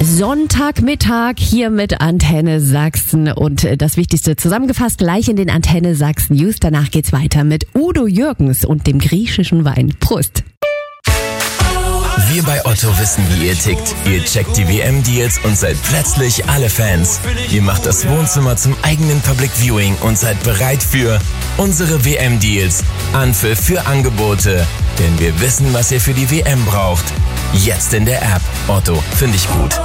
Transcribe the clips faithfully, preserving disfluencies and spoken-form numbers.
Sonntagmittag hier mit Antenne Sachsen und das Wichtigste zusammengefasst gleich in den Antenne Sachsen News. Danach geht's weiter mit Udo Jürgens und dem griechischen Wein. Prost! Wir bei Otto wissen, wie ihr tickt. Ihr checkt die W M-Deals und seid plötzlich alle Fans. Ihr macht das Wohnzimmer zum eigenen Public Viewing und seid bereit für unsere W M-Deals. Anpfiff für Angebote. Denn wir wissen, was ihr für die W M braucht. Jetzt in der App. Otto, finde ich gut.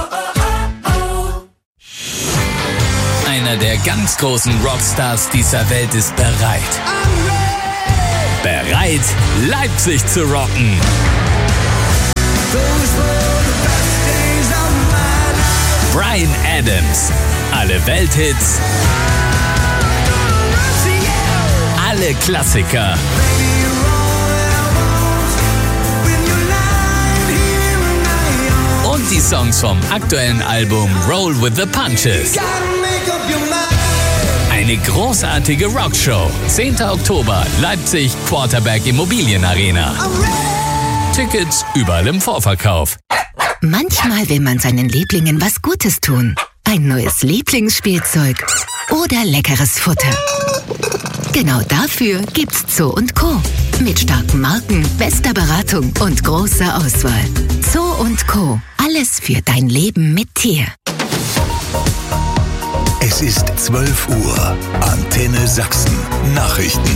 Einer der ganz großen Rockstars dieser Welt ist bereit. Bereit, Leipzig zu rocken. Bryan Adams. Alle Welthits. Alle Klassiker. Und die Songs vom aktuellen Album Roll with the Punches. Eine großartige Rockshow. zehnter Oktober, Leipzig, Quarterback Immobilienarena. Tickets überall im Vorverkauf. Manchmal will man seinen Lieblingen was Gutes tun. Ein neues Lieblingsspielzeug oder leckeres Futter. Genau dafür gibt's Zoo und Co. Mit starken Marken, bester Beratung und großer Auswahl. Zoo und Co. Alles für dein Leben mit Tier. Es ist zwölf Uhr. Antenne Sachsen. Nachrichten.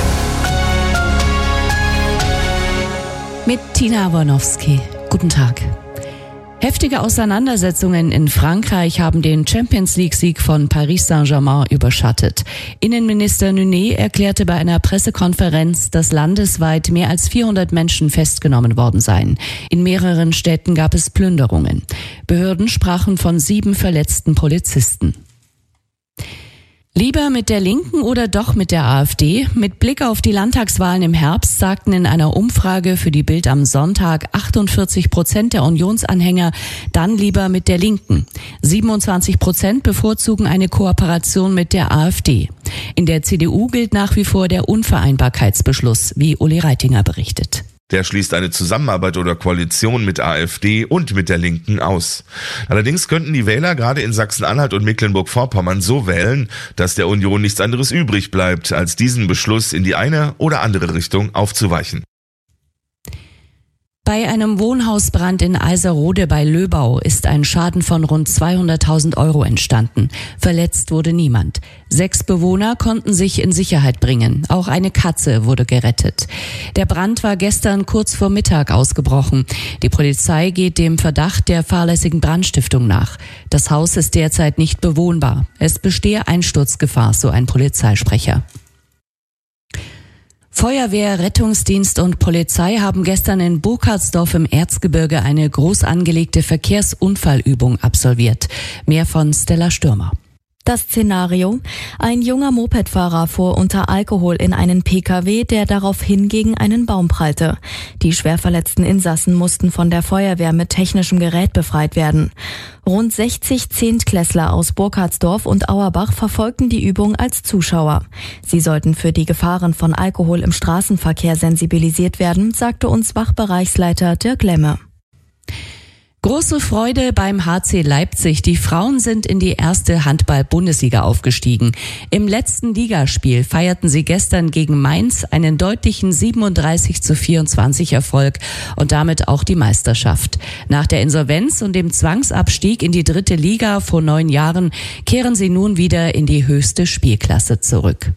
Mit Tina Wornowski. Guten Tag. Heftige Auseinandersetzungen in Frankreich haben den Champions-League-Sieg von Paris Saint-Germain überschattet. Innenminister Nunez erklärte bei einer Pressekonferenz, dass landesweit mehr als vierhundert Menschen festgenommen worden seien. In mehreren Städten gab es Plünderungen. Behörden sprachen von sieben verletzten Polizisten. Lieber mit der Linken oder doch mit der AfD? Mit Blick auf die Landtagswahlen im Herbst sagten in einer Umfrage für die Bild am Sonntag achtundvierzig Prozent der Unionsanhänger dann lieber mit der Linken. siebenundzwanzig Prozent bevorzugen eine Kooperation mit der AfD. In der C D U gilt nach wie vor der Unvereinbarkeitsbeschluss, wie Uli Reitinger berichtet. Der schließt eine Zusammenarbeit oder Koalition mit AfD und mit der Linken aus. Allerdings könnten die Wähler gerade in Sachsen-Anhalt und Mecklenburg-Vorpommern so wählen, dass der Union nichts anderes übrig bleibt, als diesen Beschluss in die eine oder andere Richtung aufzuweichen. Bei einem Wohnhausbrand in Eiserode bei Löbau ist ein Schaden von rund zweihunderttausend Euro entstanden. Verletzt wurde niemand. Sechs Bewohner konnten sich in Sicherheit bringen. Auch eine Katze wurde gerettet. Der Brand war gestern kurz vor Mittag ausgebrochen. Die Polizei geht dem Verdacht der fahrlässigen Brandstiftung nach. Das Haus ist derzeit nicht bewohnbar. Es bestehe Einsturzgefahr, so ein Polizeisprecher. Feuerwehr, Rettungsdienst und Polizei haben gestern in Burkhardsdorf im Erzgebirge eine groß angelegte Verkehrsunfallübung absolviert. Mehr von Stella Stürmer. Das Szenario: Ein junger Mopedfahrer fuhr unter Alkohol in einen P K W, der daraufhin gegen einen Baum prallte. Die schwer verletzten Insassen mussten von der Feuerwehr mit technischem Gerät befreit werden. Rund sechzig Zehntklässler aus Burkhardsdorf und Auerbach verfolgten die Übung als Zuschauer. Sie sollten für die Gefahren von Alkohol im Straßenverkehr sensibilisiert werden, sagte uns Wachbereichsleiter Dirk Lemme. Große Freude beim H C Leipzig. Die Frauen sind in die erste Handball-Bundesliga aufgestiegen. Im letzten Ligaspiel feierten sie gestern gegen Mainz einen deutlichen siebenunddreißig zu vierundzwanzig Erfolg und damit auch die Meisterschaft. Nach der Insolvenz und dem Zwangsabstieg in die dritte Liga vor neun Jahren kehren sie nun wieder in die höchste Spielklasse zurück.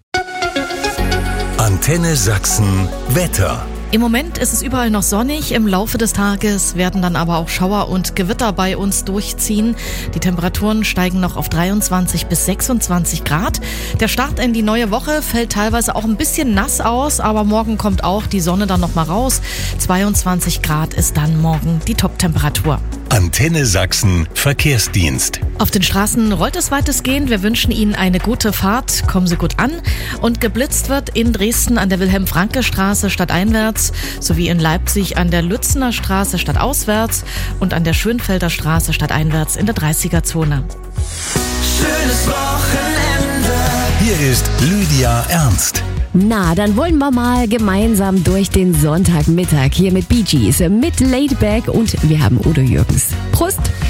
Antenne Sachsen Wetter. Im Moment ist es überall noch sonnig, im Laufe des Tages werden dann aber auch Schauer und Gewitter bei uns durchziehen. Die Temperaturen steigen noch auf dreiundzwanzig bis sechsundzwanzig Grad. Der Start in die neue Woche fällt teilweise auch ein bisschen nass aus, aber morgen kommt auch die Sonne dann noch mal raus. zweiundzwanzig Grad ist dann morgen die Top-Temperatur. Antenne Sachsen Verkehrsdienst. Auf den Straßen rollt es weitestgehend. Wir wünschen Ihnen eine gute Fahrt. Kommen Sie gut an. Und geblitzt wird in Dresden an der Wilhelm-Franke-Straße stadteinwärts sowie in Leipzig an der Lützener Straße stadtauswärts und an der Schönfelder Straße stadteinwärts in der dreißiger-Zone. Schönes Wochenende. Hier ist Lydia Ernst. Na, dann wollen wir mal gemeinsam durch den Sonntagmittag hier mit Bee Gees, mit Laid Back und wir haben Udo Jürgens. Prost!